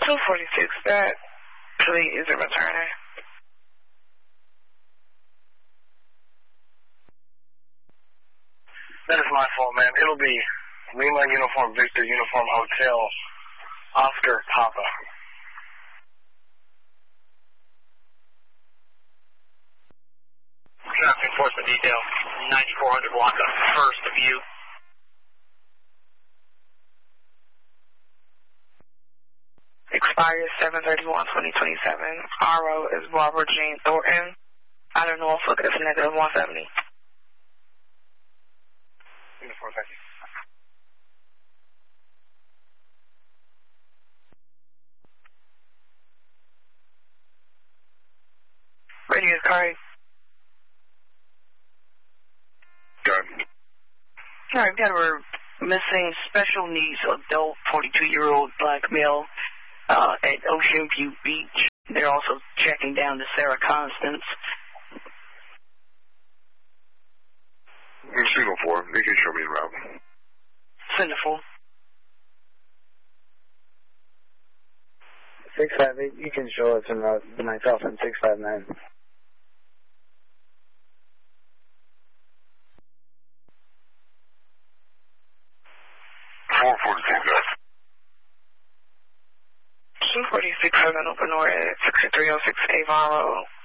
246, that plea isn't returning. That is my fault, man. It'll be Lima Uniform Victor Uniform Hotel Oscar Papa. Traffic enforcement detail, 9400 block up first of you. Expires 7/31/2027. RO is Barbara Jean Thornton. Out of Norfolk is -170. Uniform, thank you. Radio is correct. Alright, got a missing special needs adult 42-year-old black male at Ocean View Beach. They're also checking down to Sarah Constance. Signal 4, they can show me around. Send it full. 658, you can show us in the myself in 659. Two 46 has an open door at 6306 Avon Road.